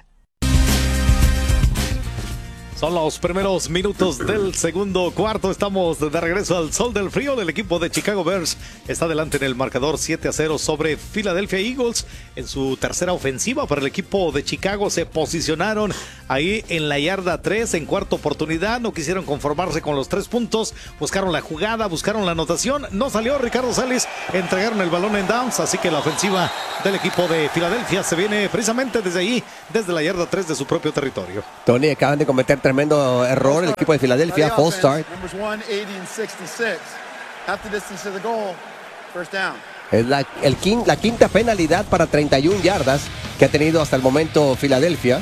Son los primeros minutos del segundo cuarto. Estamos de regreso al sol del frío. El equipo de Chicago Bears está adelante en el marcador siete a cero sobre Philadelphia Eagles. En su tercera ofensiva para el equipo de Chicago se posicionaron ahí en la yarda tres en cuarta oportunidad. No quisieron conformarse con los tres puntos. Buscaron la jugada, buscaron la anotación. No salió Ricardo Salis. Entregaron el balón en downs. Así que la ofensiva del equipo de Filadelfia se viene precisamente desde ahí, desde la yarda tres de su propio territorio. Tony, acaban de cometer tremendo error el equipo de Filadelfia. False start. Es la, el quin, la quinta penalidad para treinta y una yardas que ha tenido hasta el momento Filadelfia.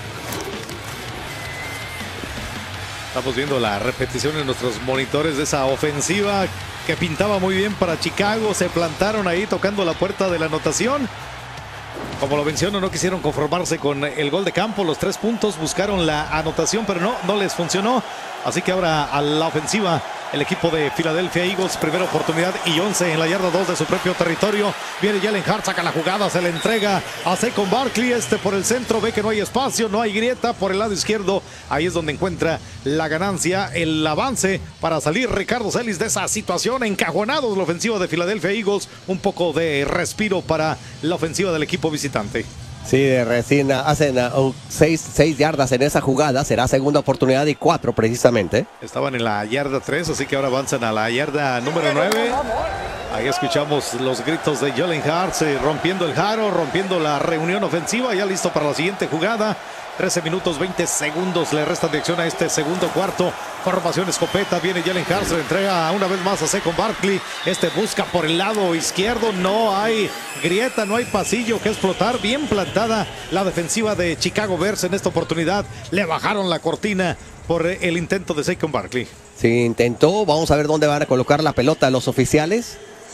Estamos viendo la repetición en nuestros monitores de esa ofensiva que pintaba muy bien para Chicago. Se plantaron ahí tocando la puerta de la anotación. Como lo menciono, no quisieron conformarse con el gol de campo, los tres puntos, buscaron la anotación, pero no, no les funcionó. Así que ahora a la ofensiva el equipo de Philadelphia Eagles, primera oportunidad y once en la yarda dos de su propio territorio. Viene Jalen Hurts, saca la jugada, se le entrega a Saquon Barkley, este por el centro, ve que no hay espacio, no hay grieta por el lado izquierdo. Ahí es donde encuentra la ganancia, el avance para salir Ricardo Salis de esa situación, encajonados la ofensiva de Philadelphia Eagles. Un poco de respiro para la ofensiva del equipo visitante. Sí, recién hacen uh, seis, seis yardas en esa jugada. Será segunda oportunidad y cuatro precisamente. Estaban en la yarda tres, así que ahora avanzan a la yarda número nueve. Ahí escuchamos los gritos de Jalen Hurts, eh, rompiendo el jaro, rompiendo la reunión ofensiva. Ya listo para la siguiente jugada. trece minutos, veinte segundos le restan de acción a este segundo cuarto. Formación escopeta, viene Jalen Hurts, le entrega una vez más a Saquon Barkley. Este busca por el lado izquierdo, no hay grieta, no hay pasillo que explotar. Bien plantada la defensiva de Chicago Bears en esta oportunidad. Le bajaron la cortina por el intento de Saquon Barkley. Sí, intentó. Vamos a ver dónde van a colocar la pelota los oficiales.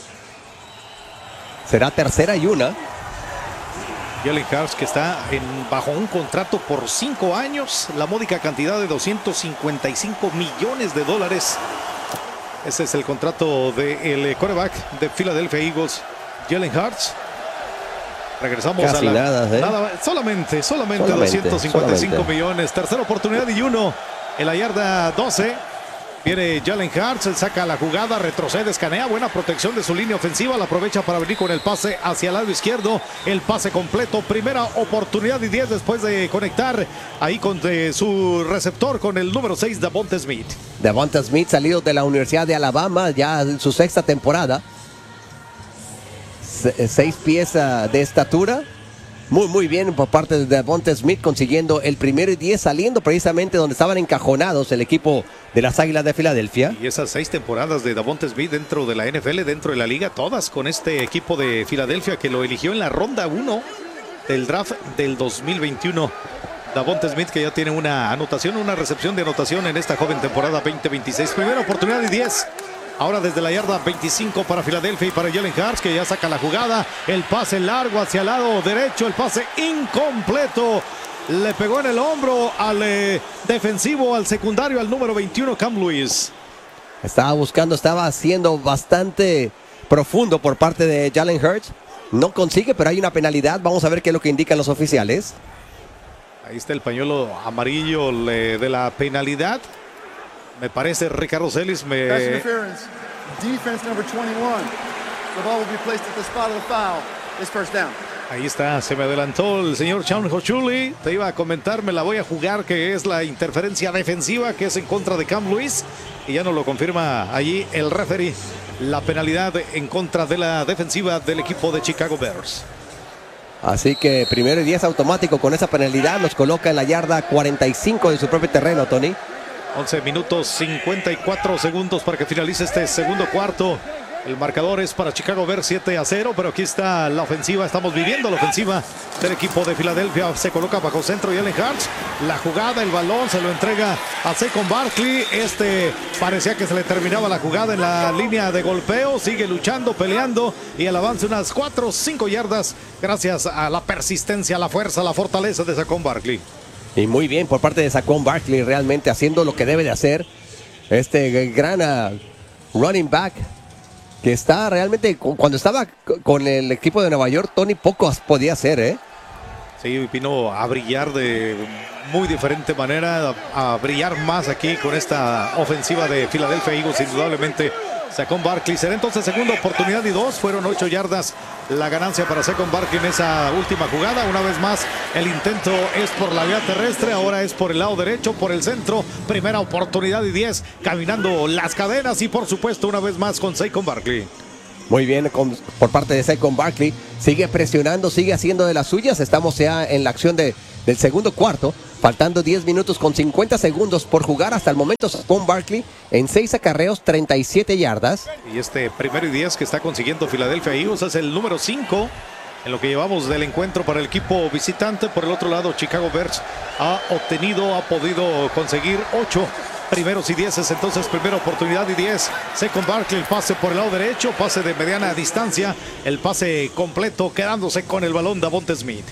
Será tercera y una. Jalen Hurts, que está en, bajo un contrato por cinco años, la módica cantidad de doscientos cincuenta y cinco millones de dólares. Ese es el contrato del quarterback de Philadelphia Eagles, Jalen Hurts. Regresamos Casi a la, nada, ¿eh? nada, solamente, solamente, solamente doscientos cincuenta y cinco solamente. millones. Tercera oportunidad y uno en la yarda doce. Viene Jalen Hurts, él saca la jugada, retrocede, escanea, buena protección de su línea ofensiva, la aprovecha para venir con el pase hacia el lado izquierdo, el pase completo, primera oportunidad y diez después de conectar ahí con de su receptor con el número seis, Devonta Smith. Devonta Smith, salido de la Universidad de Alabama, ya en su sexta temporada. Se, seis pies de estatura. Muy, muy bien por parte de Devonta Smith, consiguiendo el primero y diez, saliendo precisamente donde estaban encajonados el equipo de las Águilas de Filadelfia. Y esas seis temporadas de Devonta Smith dentro de la N F L, dentro de la liga, todas con este equipo de Filadelfia que lo eligió en la ronda uno del draft del dos mil veintiuno. Devonta Smith, que ya tiene una anotación, una recepción de anotación en esta joven temporada veinte veintiséis. Primera oportunidad y diez. Ahora desde la yarda veinticinco para Filadelfia y para Jalen Hurts, que ya saca la jugada. El pase largo hacia el lado derecho, el pase incompleto. Le pegó en el hombro al eh, defensivo, al secundario, al número veintiuno, Cam Lewis. Estaba buscando, estaba haciendo bastante profundo por parte de Jalen Hurts. No consigue, pero hay una penalidad. Vamos a ver qué es lo que indican los oficiales. Ahí está el pañuelo amarillo de la penalidad. Me parece, Ricardo Celis, me... Pass interference. Defense number twenty-one. The ball will be placed at the spot of the foul. It's first down. Ahí está, se me adelantó el señor Shaun Hochuli. Te iba a comentar, me la voy a jugar, que es la interferencia defensiva, que es en contra de Cam Lewis. Y ya nos lo confirma allí el referee. La penalidad en contra de la defensiva del equipo de Chicago Bears. Así que primero y diez automático con esa penalidad. Nos coloca en la yarda cuarenta y cinco de su propio terreno, Tony. once minutos cincuenta y cuatro segundos para que finalice este segundo cuarto. El marcador es para Chicago Bears siete a cero, pero aquí está la ofensiva. Estamos viviendo la ofensiva del equipo de Filadelfia. Se coloca bajo centro Jalen Hurts. La jugada, el balón se lo entrega a Saquon Barkley. Este parecía que se le terminaba la jugada en la línea de golpeo. Sigue luchando, peleando y el avance unas cuatro o cinco yardas gracias a la persistencia, la fuerza, la fortaleza de Saquon Barkley. Y muy bien por parte de Saquon Barkley, realmente haciendo lo que debe de hacer. Este gran uh, running back que está realmente, cuando estaba con el equipo de Nueva York, Tony, poco podía hacer, ¿eh? Sí, vino a brillar de muy diferente manera, a, a brillar más aquí con esta ofensiva de Philadelphia Eagles, indudablemente. Saquon Barkley será entonces segunda oportunidad y dos, fueron ocho yardas la ganancia para Saquon Barkley en esa última jugada. Una vez más el intento es por la vía terrestre, ahora es por el lado derecho, por el centro, primera oportunidad y diez, caminando las cadenas y por supuesto una vez más con Saquon Barkley. Muy bien con, por parte de Saquon Barkley, sigue presionando, sigue haciendo de las suyas. Estamos ya en la acción de, del segundo cuarto, faltando diez minutos con cincuenta segundos por jugar hasta el momento. Saquon Barkley en seis acarreos, treinta y siete yardas. Y este primero y diez que está consiguiendo Philadelphia Eagles es el número cinco en lo que llevamos del encuentro para el equipo visitante. Por el otro lado, Chicago Bears ha obtenido, ha podido conseguir ocho primeros y dieces, entonces primera oportunidad y diez. Saquon Barkley, el pase por el lado derecho, pase de mediana distancia, el pase completo, quedándose con el balón Davonte Smith.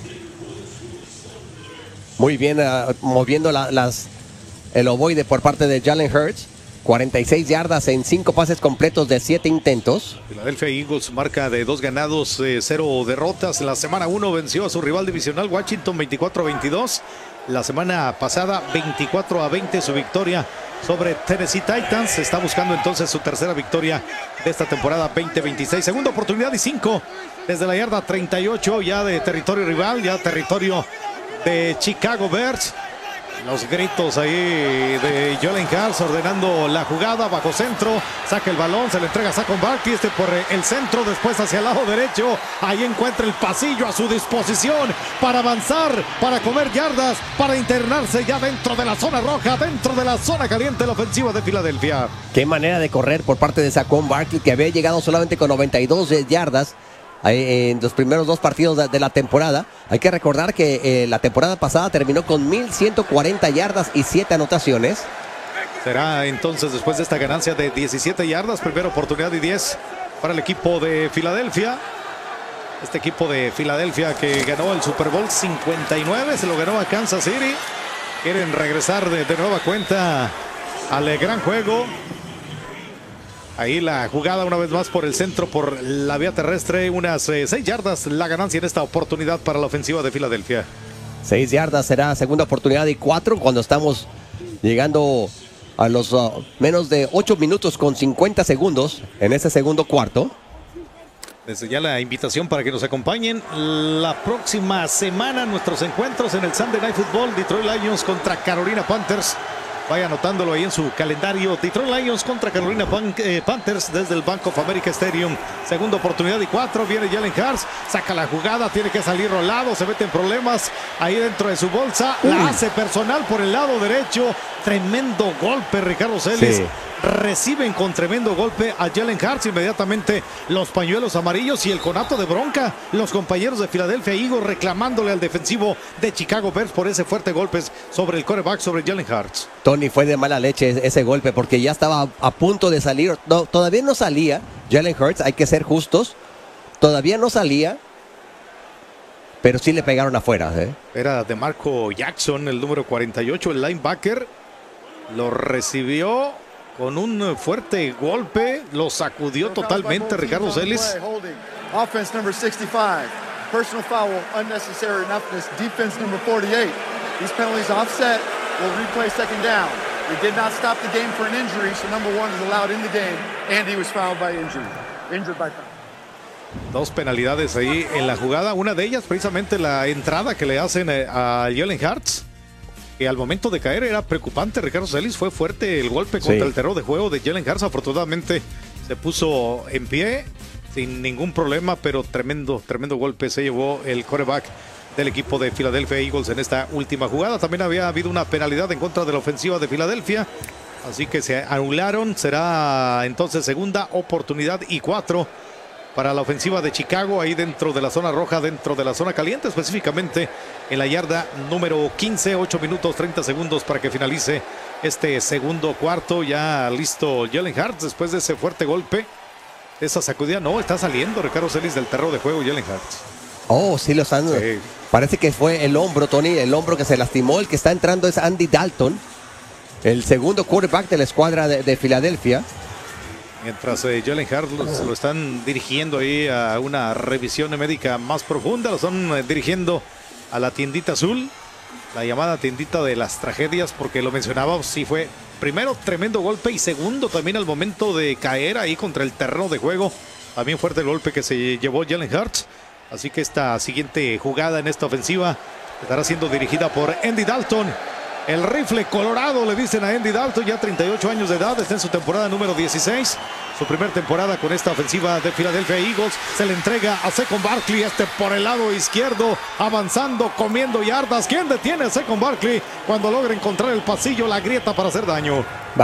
Muy bien, uh, moviendo la, las, el ovoide por parte de Jalen Hurts. cuarenta y seis yardas en cinco pases completos de siete intentos. Philadelphia Eagles marca de dos ganados, eh, cero derrotas. La semana uno venció a su rival divisional Washington veinticuatro a veintidós. La semana pasada veinticuatro a veinte su victoria sobre Tennessee Titans. Se está buscando entonces su tercera victoria de esta temporada veinte veintiséis. Segunda oportunidad y cinco desde la yarda treinta y ocho, ya de territorio rival, ya territorio de Chicago Bears. Los gritos ahí de Jalen Hurts ordenando la jugada bajo centro, saca el balón, se le entrega a Saquon Barkley, este por el centro, después hacia el lado derecho, ahí encuentra el pasillo a su disposición para avanzar, para comer yardas, para internarse ya dentro de la zona roja, dentro de la zona caliente, la ofensiva de Filadelfia. Qué manera de correr por parte de Saquon Barkley, que había llegado solamente con noventa y dos yardas en los primeros dos partidos de la temporada. Hay que recordar que eh, la temporada pasada terminó con mil ciento cuarenta yardas y siete anotaciones. Será entonces después de esta ganancia de diecisiete yardas, primera oportunidad y diez para el equipo de Filadelfia. Este equipo de Filadelfia que ganó el Super Bowl cincuenta y nueve, se lo ganó a Kansas City. Quieren regresar de, de nueva cuenta al gran juego. Ahí la jugada una vez más por el centro, por la vía terrestre, unas eh, seis yardas la ganancia en esta oportunidad para la ofensiva de Filadelfia. Seis yardas será segunda oportunidad y cuatro cuando estamos llegando a los uh, menos de ocho minutos con cincuenta segundos en ese segundo cuarto. Desde ya la invitación para que nos acompañen la próxima semana nuestros encuentros en el Sunday Night Football, Detroit Lions contra Carolina Panthers. Vaya anotándolo ahí en su calendario. Detroit Lions contra Carolina Pan eh, Panthers desde el Bank of America Stadium. Segunda oportunidad y cuatro. Viene Jalen Hurts. Saca la jugada. Tiene que salir rolado. Se mete en problemas ahí dentro de su bolsa. La uh. hace personal por el lado derecho. Tremendo golpe, Ricardo Celis. Sí. Reciben con tremendo golpe a Jalen Hurts. Inmediatamente los pañuelos amarillos y el conato de bronca. Los compañeros de Philadelphia Eagles reclamándole al defensivo de Chicago Bears por ese fuerte golpe sobre el quarterback, sobre Jalen Hurts. Tony, fue de mala leche ese golpe porque ya estaba a punto de salir. No, todavía no salía Jalen Hurts, hay que ser justos. Todavía no salía, pero sí le pegaron afuera. ¿eh? Era de Marco Jackson, el número cuarenta y ocho, el linebacker. Lo recibió con un fuerte golpe, lo sacudió totalmente Ricardo Celis. Offense number sixty-five, personal foul, unnecessary roughness, defense number forty-eight. These penalties offset will replay second down. He did not stop the game for an injury, so number one is allowed in the game, and he was fouled by injury. Injured by foul. Dos penalidades ahí en la jugada. Una de ellas, precisamente la entrada que le hacen a Jalen Hurts, que al momento de caer era preocupante. Ricardo Celis, fue fuerte el golpe contra sí. el terreno de juego de Jalen Hurts. Afortunadamente se puso en pie sin ningún problema, pero tremendo, tremendo golpe se llevó el quarterback del equipo de Philadelphia Eagles en esta última jugada. También había habido una penalidad en contra de la ofensiva de Filadelfia, así que se anularon. Será entonces segunda oportunidad y cuatro para la ofensiva de Chicago, ahí dentro de la zona roja, dentro de la zona caliente, específicamente en la yarda número quince, ocho minutos treinta segundos para que finalice este segundo cuarto. Ya listo Jalen Hurts después de ese fuerte golpe, esa sacudida. No, está saliendo Ricardo Celis del terreno de juego Jalen Hurts. Oh, sí, los han... Sí. Parece que fue el hombro, Tony, el hombro que se lastimó. El que está entrando es Andy Dalton, el segundo quarterback de la escuadra de, de Filadelfia. Mientras eh, Jalen Hurts lo, lo están dirigiendo ahí a una revisión médica más profunda, lo están eh, dirigiendo a la tiendita azul, la llamada tiendita de las tragedias, porque lo mencionábamos, sí fue primero tremendo golpe y segundo también al momento de caer ahí contra el terreno de juego, también fuerte el golpe que se llevó Jalen Hurts. Así que esta siguiente jugada en esta ofensiva estará siendo dirigida por Andy Dalton. El rifle colorado, le dicen a Andy Dalton, ya treinta y ocho años de edad, está en su temporada número dieciséis. Su primer temporada con esta ofensiva de Philadelphia Eagles. Se le entrega a Saquon Barkley, este por el lado izquierdo, avanzando, comiendo yardas. ¿Quién detiene a Saquon Barkley cuando logra encontrar el pasillo, la grieta para hacer daño?